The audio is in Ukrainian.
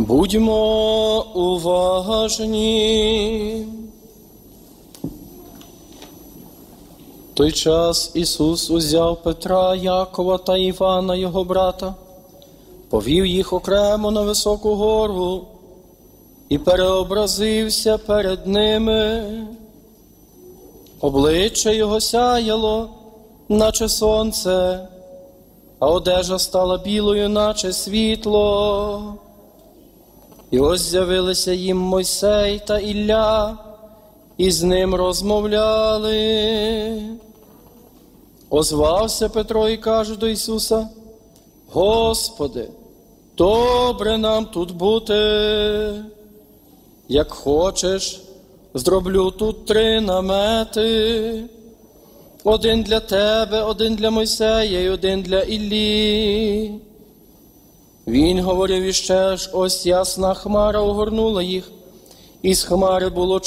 Будьмо уважні. В той час Ісус узяв Петра, Якова та Івана, його брата, повів їх окремо на високу гору і переобразився перед ними. Обличчя його сяяло, наче сонце, а одежа стала білою, наче світло. І ось з'явилися їм Мойсей та Ілля, і з ним розмовляли. Озвався Петро і каже до Ісуса: «Господи, добре нам тут бути. Як хочеш, зроблю тут 3 намети. Один для тебе, один для Мойсея і один для Іллі». Він говорив іще ж, ось ясна хмара огорнула їх, і з хмари було